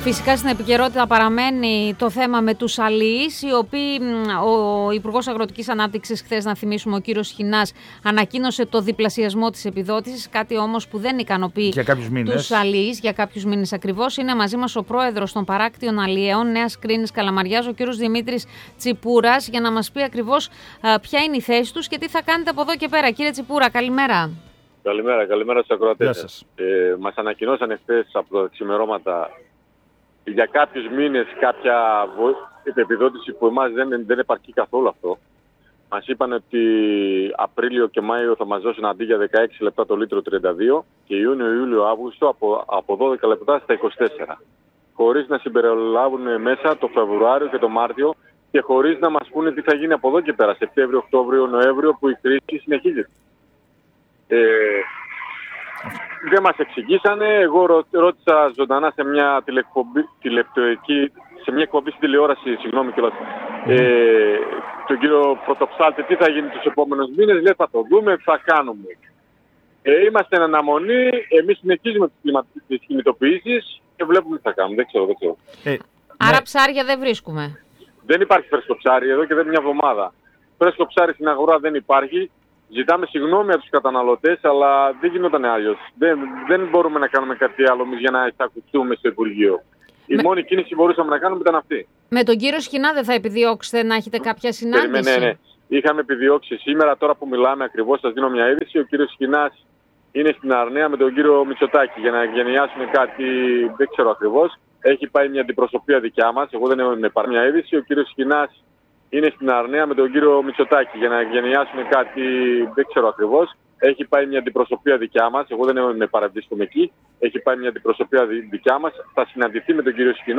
Φυσικά στην επικαιρότητα παραμένει το θέμα με τους αλιείς, οι οποίοι ο Υπουργός Αγροτικής Ανάπτυξης χθες, να θυμίσουμε, ο κύριος Χινάς, ανακοίνωσε το διπλασιασμό της επιδότησης, κάτι όμως που δεν ικανοποιεί τους αλιείς για κάποιους μήνες ακριβώς. Είναι μαζί μας ο πρόεδρος των παράκτιων αλιέων Νέας Κρίνης Καλαμαριάς, ο κύριος Δημήτρης Τσιπούρας, για να μας πει ακριβώς ποια είναι η θέση τους και τι θα κάνετε από εδώ και πέρα. Κύριε Τσιπούρα, καλημέρα. Καλημέρα στους ακροατές. Μας ανακοινώσανε χθες από τα ξημερώματα για κάποιους μήνες κάποια επιδότηση που εμάς δεν επαρκεί καθόλου αυτό. Μας είπαν ότι Απρίλιο και Μάιο θα μας δώσουν αντί για 16 λεπτά το λίτρο 32 και Ιούνιο, Ιούλιο, Αύγουστο από 12 λεπτά στα 24. Χωρίς να συμπεριλάβουν μέσα το Φεβρουάριο και το Μάρτιο και χωρίς να μας πούνε τι θα γίνει από εδώ και πέρα, Σεπτέμβριο, Οκτώβριο, Νοέμβριο, που η κρίση συνεχίζεται. Δεν μας εξηγήσανε. Εγώ ρώτησα ζωντανά σε μια σε μια εκπομπή στην τηλεόραση, τον κύριο Πρωτοψάλτη, τι θα γίνει τους επόμενους μήνες. Λέει, θα το δούμε, θα κάνουμε. Είμαστε εν αναμονή, εμείς συνεχίζουμε τις κινητοποιήσεις και βλέπουμε τι θα κάνουμε. Δεν ξέρω. Άρα ψάρια δεν βρίσκουμε. Δεν υπάρχει φρέσκο ψάρι εδώ και δεν είναι μια εβδομάδα. Φρέσκο ψάρι στην αγορά δεν υπάρχει. Ζητάμε συγγνώμη από τους καταναλωτές, αλλά δεν γινόταν αλλιώς. Δεν μπορούμε να κάνουμε κάτι άλλο για να εισακουστούμε στο Υπουργείο. Η μόνη κίνηση που μπορούσαμε να κάνουμε ήταν αυτή. Με τον κύριο Σχοινά δεν θα επιδιώξετε να έχετε κάποια συνάντηση? Ναι. Είχαμε επιδιώξει σήμερα, τώρα που μιλάμε ακριβώς, σας δίνω μια είδηση. Ο κύριος Σχοινάς είναι στην Αρναία με τον κύριο Μητσοτάκη για να γενιάσουν κάτι, δεν ξέρω ακριβώς. Έχει πάει μια αντιπροσωπεία δικιά μας. Εγώ δεν είμαι πάρει μια είδηση. Ο κύριος Σχοινάς είναι στην Αρναία με τον κύριο Μητσοτάκη για να γενιάσουν κάτι, δεν ξέρω ακριβώς. Έχει πάει μια αντιπροσωπεία δικιά μας. Εγώ δεν είμαι παραβρίσκομαι εκεί. Έχει πάει μια αντιπροσωπεία δικιά μας. Θα συναντηθεί με τον κύριο Σχοινά.